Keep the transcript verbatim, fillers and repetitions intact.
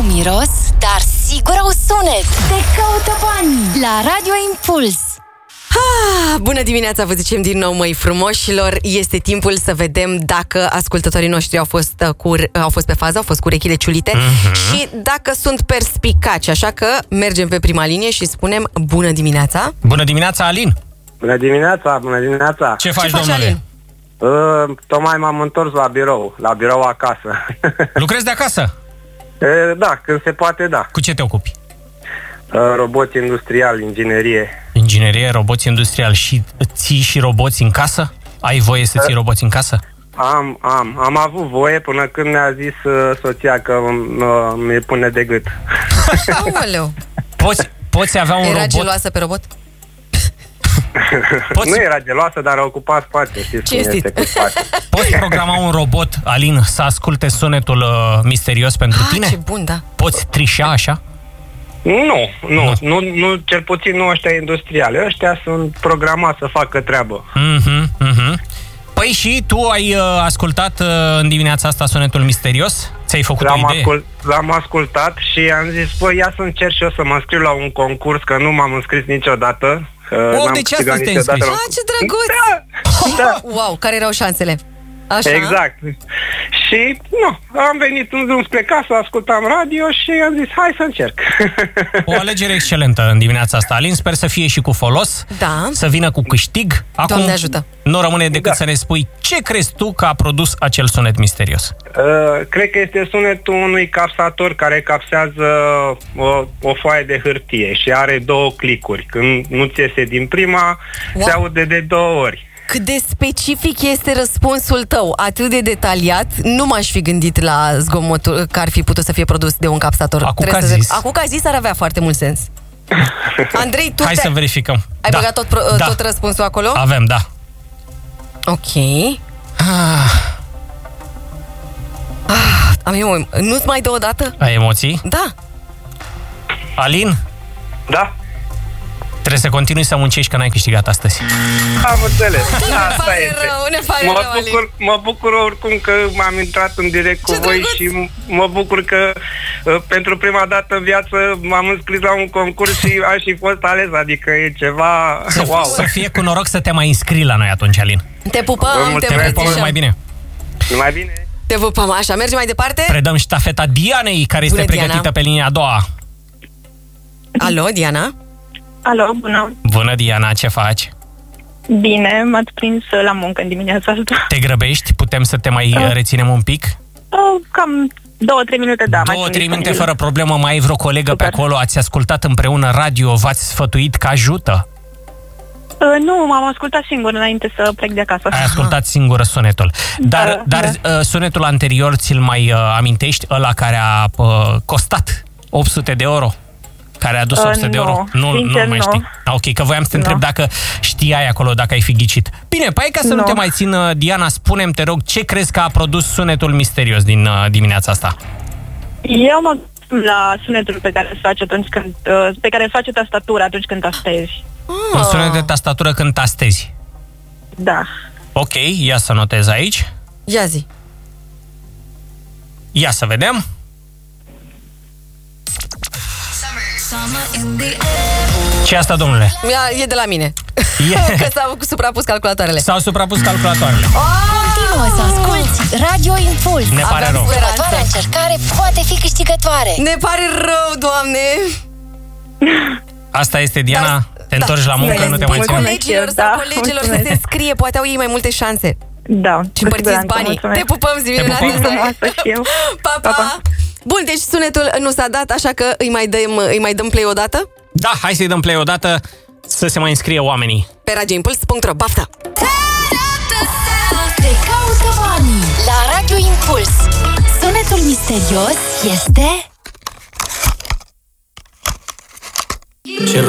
miros, dar sigur au sunet. Te caută banii la Radio Impuls. Ah, bună dimineața, vă zicem din nou, măi frumoșilor. Este timpul să vedem dacă ascultătorii noștri au fost, cu, au fost pe fază, au fost cu urechile ciulite uh-huh. și dacă sunt perspicaci. Așa că mergem pe prima linie și spunem bună dimineața. Bună dimineața, Alin. Bună dimineața, bună dimineața. Ce faci, Ce faci, domnule? Alin? Uh, tocmai m-am întors la birou, la birou acasă. Lucrezi de acasă? uh, Da, când se poate, da. Cu ce te ocupi? uh, Roboți industrial, inginerie. Inginerie, roboți industrial. Și ții și roboți în casă? Ai voie să ții roboți în casă? Am, am, am avut voie până când mi-a zis uh, soția că uh, mi pune de gât. Aoleu. Poți, poți avea un Era robot? geloasă pe robot? Poți, Nu era geloasă, dar a ocupat spațiu. Știți cum Cinstit. este cu spațiu. poți programa un robot, Alin, să asculte sunetul uh, misterios pentru Ah, tine? ce bun, da. Poți trișa așa? Nu, nu, nu, nu, cel puțin nu ăștia industriale. Ăștia sunt programați să facă treabă. Mhm, mhm. Păi și tu ai uh, ascultat uh, în dimineața asta sunetul misterios? Ți-ai făcut L-am, o idee? ascult, l-am ascultat și am zis, băi, ia să încerc și eu să mă înscriu la un concurs, că nu m-am înscris niciodată. Oh, N-am deci câștigat astăzi te-ai niciodată înscris. la- Ah, ce drăguț! Da, da. Wow, care erau șansele? Așa? Exact. Și, nu, am venit în drum spre casă, ascultam radio și am zis, hai să încerc. O alegere excelentă în dimineața asta, Alin. Sper să fie și cu folos. Da. Să vină cu câștig. Acum Doamne ajută. nu rămâne decât Da. să ne spui ce crezi tu că a produs acel sunet misterios. Uh, cred că este sunetul unui capsator care capsează o, o foaie de hârtie și are două clicuri. Când nu ți iese din prima, Wow. se aude de două ori. Cât de specific este răspunsul tău, atât de detaliat, nu m-aș fi gândit la zgomotul că ar fi putut să fie produs de un capsator. Acum Trebuie că să zis. Acum că a zis ar avea foarte mult sens. Andrei, tu Hai te- să verificăm. ai Da. băgat tot, pro- Da. tot răspunsul acolo? Avem, da. Ok. Ah, am eu, nu-ți mai dă o dată? Ai emoții? Da. Alin, Da? trebuie să continui să muncești, că n-ai câștigat astăzi. Am înțeles. Ne Asta pare este. rău, ne pare Mă rău, Alin. bucur, mă bucur oricum că m-am intrat în direct cu Ce voi drăguț! și mă bucur că uh, pentru prima dată în viață m-am înscris la un concurs și aș fi fost ales, adică e ceva Să, wow. să fie cu noroc să te mai înscrii la noi atunci, Alin. Te pupăm, Vă te mulțumesc. Te pupăm îmbrățișăm. mai bine. Numai bine. Te pupăm, așa, mergem mai departe? Predăm ștafeta Dianei, care este Bună, pregătită Diana. pe linia a doua. Alo, Diana? Alo, bună. Bună, Diana, ce faci? Bine, m-ați prins la muncă în dimineața asta. Te grăbești? Putem să te mai Ah. reținem un pic? Oh, cam două, trei minute, da. mai Două, sunt trei minute disponibilă. fără problemă. Mai ai vreo colegă Super. pe acolo? Ați ascultat împreună radio? V-ați sfătuit că ajută? Uh, nu, m-am ascultat singur înainte să plec de acasă. Ai ascultat singură sunetul. Dar, Da, dar uh, sunetul anterior ți-l mai uh, amintești? Ăla care a uh, costat opt sute de euro? Care a adus Uh, opt sute de nu, euro? Nu, sincer, nu mai nu. știi. Ah, ok, că voiam să te Nu. întreb dacă știai acolo, dacă ai fi ghicit. Bine, păi ca să nu, Nu. te mai țin, uh, Diana, spune-mi, te rog, ce crezi că a produs sunetul misterios din uh, dimineața asta? Eu mă gândesc la sunetul pe care îl face atunci când, uh, pe care îl face tastatura atunci când tastezi. Un sunet de tastatură când tastezi. Da. Ok, ia să notez aici. Ia zi. Ia să vedem. Ce e asta, domnule? Ia, e de la mine. E. Că s-au suprapus calculatoarele. S-au suprapus calculatoarele. Continuă să asculti Radio Impuls. Ne pare Aveam rău. speranță. Următoarea încercare poate fi câștigătoare. Ne pare rău, Doamne. Asta este, Diana. Dar- Te întorci la muncă, Mulțumesc. nu te mai ținem. Colegilor sau Da, colegilor să mulțumesc. se scrie, poate au ei mai multe șanse. Da, Și cu împărțiți siguranță, banii. mulțumesc. Te pupăm, zi minunată. pupăm. Frumoasă și eu. Pa, pa. Pa, pa. Bun, deci sunetul nu s-a dat, așa că îi mai dăm, îi mai dăm play o dată Da, hai să-i dăm play odată să se mai înscrie oamenii. pe radio impuls punct ro. Bafta! Te caută banii la Radio Impuls. Sunetul misterios este